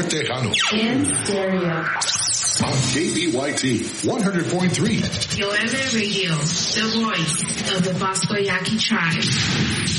Tejano. In stereo. On KBYT 100.3. Your FM radio, the voice of the Bosco Yaqui tribe.